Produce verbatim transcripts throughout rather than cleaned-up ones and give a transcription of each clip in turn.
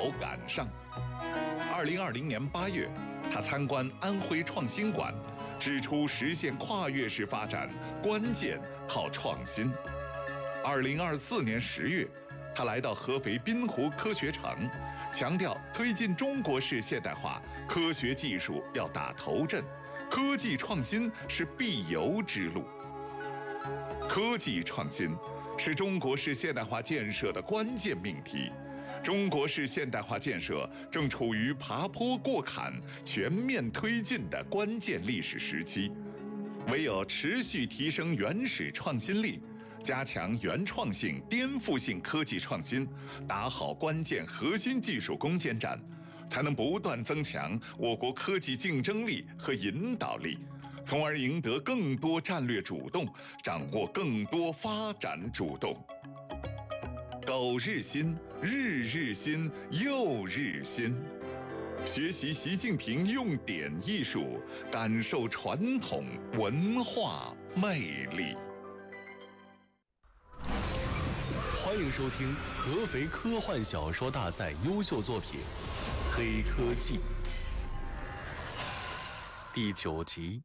早赶上。二零二零年八月，他参观安徽创新馆，指出实现跨越式发展关键靠创新。二零二四年十月，他来到合肥滨湖科学城，强调推进中国式现代化，科学技术要打头阵，科技创新是必由之路。科技创新是中国式现代化建设的关键命题。中国式现代化建设正处于爬坡过坎、全面推进的关键历史时期，唯有持续提升原始创新力，加强原创性、颠覆性科技创新，打好关键核心技术攻坚战，才能不断增强我国科技竞争力和引导力，从而赢得更多战略主动，掌握更多发展主动。苟日新，日日新，又日新。学习习近平用典艺术，感受传统文化魅力。 欢迎收听合肥科幻小说大赛优秀作品《黑科技》第九集。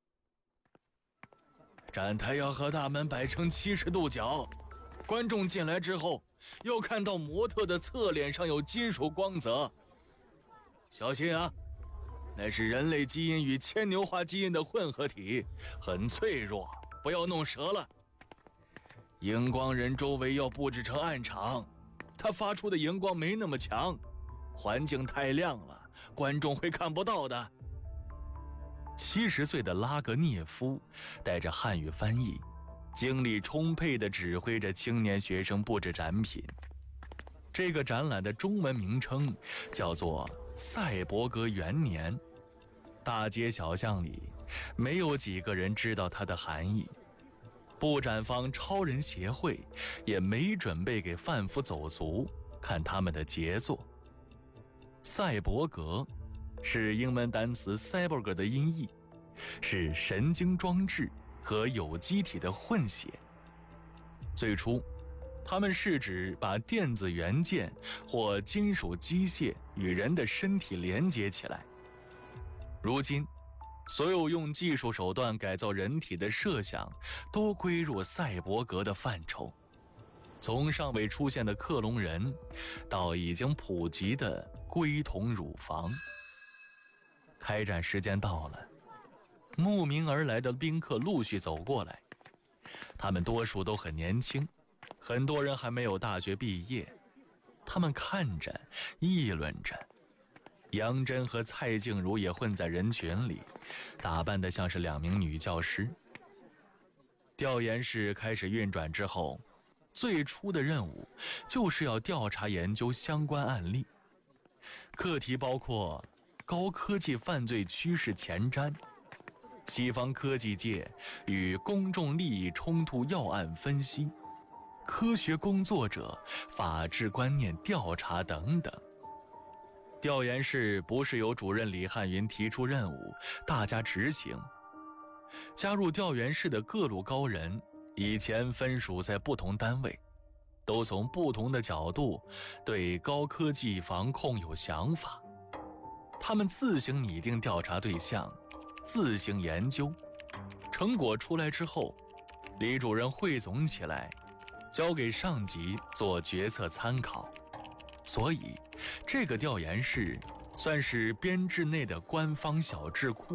展台要和大门摆成七十度角，观众进来之后要看到模特的侧脸上有金属光泽。小心啊，那是人类基因与牵牛花基因的混合体，很脆弱，不要弄折了。荧光人周围要布置成暗场，它发出的荧光没那么强，环境太亮了，观众会看不到的。七十岁的拉格涅夫带着汉语翻译，精力充沛地指挥着青年学生布置展品。这个展览的中文名称叫做赛博格元年，大街小巷里没有几个人知道它的含义。布展方超人协会也没准备给贩夫走卒看他们的杰作。赛博格是英文单词 cyborg 的音译，是神经装置和有机体的混血。最初他们是指把电子元件或金属机械与人的身体连接起来。如今所有用技术手段改造人体的设想都归入赛博格的范畴，从尚未出现的克隆人到已经普及的龟童乳房。开展时间到了，慕名而来的宾客陆续走过来，他们多数都很年轻，很多人还没有大学毕业。他们看着议论着，杨真和蔡静茹也混在人群里，打扮得像是两名女教师。调研室开始运转之后，最初的任务就是要调查研究相关案例，课题包括高科技犯罪趋势前瞻、西方科技界与公众利益冲突要案分析、科学工作者法治观念调查等等。调研室不是由主任李汉云提出任务，大家执行。加入调研室的各路高人以前分属在不同单位，都从不同的角度对高科技防控有想法。他们自行拟定调查对象，自行研究，成果出来之后，李主任汇总起来，交给上级做决策参考。所以这个调研室算是编制内的官方小智库。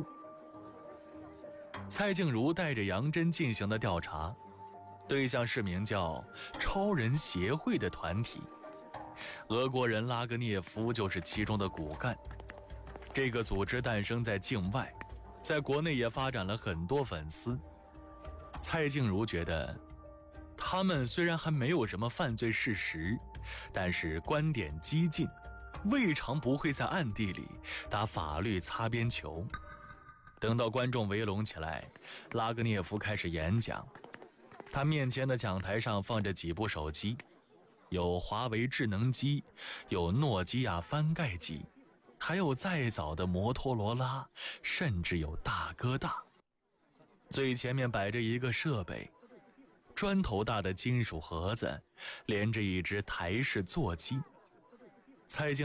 蔡静茹带着杨真进行的调查对象是名叫超人协会的团体，俄国人拉格涅夫就是其中的骨干。这个组织诞生在境外，在国内也发展了很多粉丝。蔡静茹觉得他们虽然还没有什么犯罪事实，但是观点激进，未尝不会在暗地里打法律擦边球。等到观众围拢起来，拉格涅夫开始演讲。他面前的讲台上放着几部手机，有华为智能机，有诺基亚翻盖机，还有再早的摩托罗拉，甚至有大哥大。最前面摆着一个设备，砖头大的金属盒子，连着一只台式座机。蔡静